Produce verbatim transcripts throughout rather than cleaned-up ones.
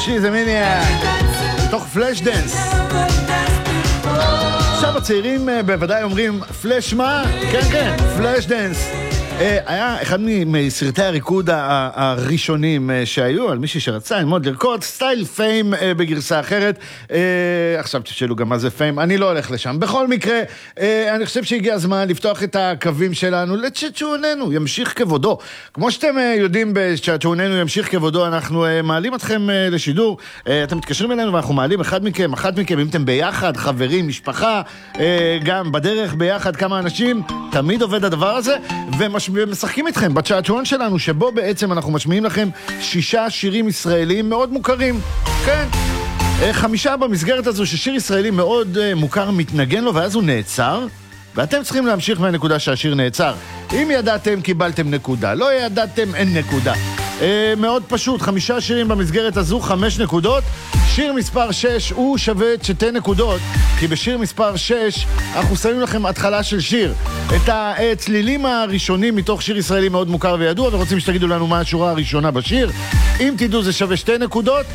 She's a Maniac, מתוך פלאש דנס. עכשיו הצעירים בוודאי אומרים, פלאש מה? כן, כן, פלאש דנס. היה אחד מסרטי הריקוד הראשונים שהיו על מישהי שרצה ללמוד לרקוד, סטייל פיים בגרסה אחרת. עכשיו תשאלו גם מה זה פיים, אני לא הולך לשם. בכל מקרה, אני חושב שהגיע הזמן לפתוח את הקווים שלנו לצ'צ'וננו, ימשיך כבודו. כמו שאתם יודעים, בצ'צ'וננו ימשיך כבודו, אנחנו מעלים אתכם לשידור. אתם מתקשרים אלינו ואנחנו מעלים אחד מכם, אחת מכם, אם אתם ביחד, חברים, משפחה, גם בדרך ביחד כמה אנשים, תמיד עובד הדבר הזה, ומש... ומשחקים איתכם בצ'אצ'ון שלנו, שבו בעצם אנחנו משמיעים לכם שישה שירים ישראלים מאוד מוכרים. כן, חמישה במסגרת הזו ששיר ישראלי מאוד מוכר מתנגן לו, ואז הוא נעצר, ואתם צריכים להמשיך מהנקודה שהשיר נעצר. אם ידעתם, קיבלתם נקודה. לא ידעתם, אין נקודה. אה, מאוד פשוט, חמישה שירים במסגרת הזו, חמש נקודות. שיר מספר שש הוא שווה שתי נקודות, כי בשיר מספר שש אנחנו שמים לכם התחלה של שיר. את הצלילים הראשונים מתוך שיר ישראלי מאוד מוכר וידוע, ורוצים שתגידו לנו מה השורה הראשונה בשיר. אם תדעו זה שווה שתי נקודות.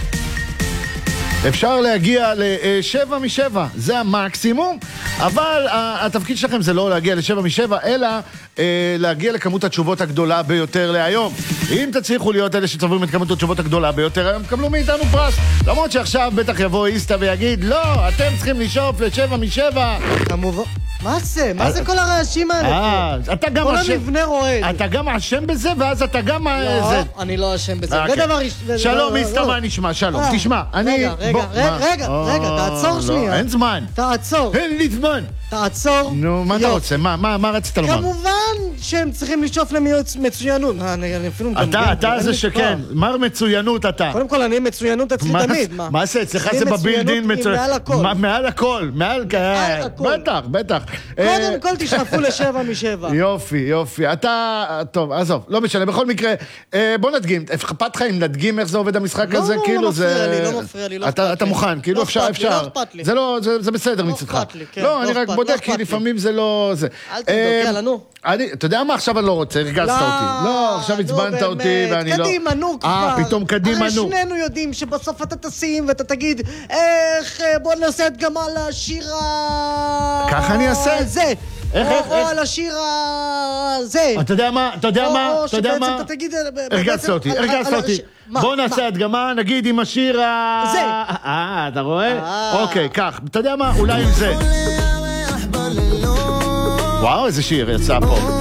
אפשר להגיע לשבע משבע, זה המקסימום, אבל התפקיד שלכם זה לא להגיע לשבע משבע, אלא להגיע לכמות התשובות הגדולה ביותר להיום. אם תצליחו להיות אלה שצוברים את כמות התשובות הגדולה ביותר, הם קבלו מאיתנו פרס. למרות שעכשיו בטח יבוא איסטה ויגיד, לא, אתם צריכים לשאוף לשבע משבע. כמובן. מה זה? מה זה כל הרעשים האלה? אה, אתה גם כל המבנה רועד. אתה גם אשם בזה, ואז אתה גם... לא, אני לא אשם בזה. ודבר... שלום, איסטה, מה נשמע? שלום, תשמע, אני... רגע, רגע, רגע, רגע, תעצור שנייה. אין זמן. תעצור. אין לי זמן. תעצור. נו, מה אתה רוצה? מה רצית לומר? כמובן שהם צריכים לשאוף למצוינות. אני אפילו... אתה, אתה זה שכן. מר מצוינות אתה. קודם כל, אני מצוינות אצלי תמיד. מה זה? אצלך זה בבילדין מצוינות. מעל הכל. מעל הכל. מעל הכל. בטח, בטח. קודם כל תשאפו לשבע משבע. יופי, יופי. אתה... טוב, עזוב. לא משנה. בכל מקרה, בוא נדגים. אכפת לך אם נדגים איך זה עובד המשחק הזה? לא, לא מפריע לי, לא מפריע לי. אתה מוכן, כאילו אפשר, אפשר. לא אכפת לי. זה בסדר מצדך. לא, אני רק בודק, כי לפעמים זה לא... אל תבדוק, יאללה, נו. אתה יודע מה? עכשיו אני לא רוצה, הרגזת אותי. לא, עכשיו הצבנת אותי ואני לא... קדימה, נו כבר. אה, פתאום קדימה, נו. הרי שנינו יודעים שבסוף אתה תשים ואתה תגיד, איך, בוא נעשה את גם על השיר ה... ככה אני אעשה? זה. איך, איך, או על השיר הזה. אתה יודע מה? אתה יודע מה? או שבעצם אתה תגיד... הרגזת אותי, הרגזת אותי. בוא נעשה הדגמה, נגיד עם השיר ה... זה. אה, אתה רואה? אוקיי, כך. אתה יודע מה? אולי עם זה. וואו, איזה שיר יצא פה.